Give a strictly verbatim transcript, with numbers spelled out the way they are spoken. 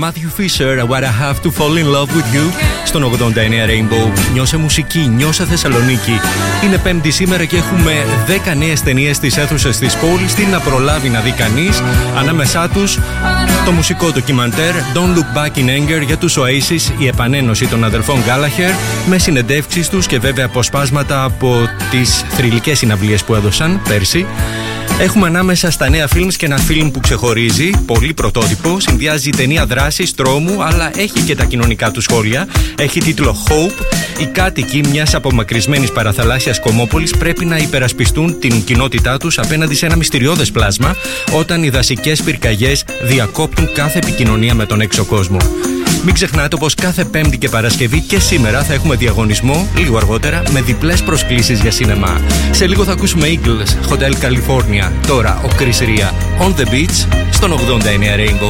Matthew Fisher, What I Have to Fall in Love with You, στον ογδόντα εννέα Rainbow. Νιώσε μουσική, νιώσε Θεσσαλονίκη. Είναι Πέμπτη σήμερα και έχουμε δέκα νέες ταινίες στις αίθουσες της πόλης. Τι να προλάβει να δει κανείς. Ανάμεσά τους το μουσικό ντοκιμαντέρ Don't Look Back in Anger για τους Oasis, η επανένωση των αδελφών Gallagher, με συνεντεύξεις τους και βέβαια αποσπάσματα από τις θρυλικές συναυλίες που έδωσαν πέρσι. Έχουμε ανάμεσα στα νέα φιλμς και ένα φιλμ που ξεχωρίζει, πολύ πρωτότυπο, συνδυάζει ταινία δράσης, τρόμου, αλλά έχει και τα κοινωνικά του σχόλια. Έχει τίτλο Hope. Οι κάτοικοι μιας απομακρυσμένης παραθαλάσσιας κομμόπολης πρέπει να υπερασπιστούν την κοινότητά τους απέναντι σε ένα μυστηριώδες πλάσμα, όταν οι δασικές πυρκαγιές διακόπτουν κάθε επικοινωνία με τον έξω κόσμο. Μην ξεχνάτε πως κάθε Πέμπτη και Παρασκευή και σήμερα θα έχουμε διαγωνισμό, λίγο αργότερα, με διπλές προσκλήσεις για σινεμά. Σε λίγο θα ακούσουμε Eagles, Hotel California. Τώρα ο Chris Ria, On the Beach, στον ογδόντα εννέα Rainbow.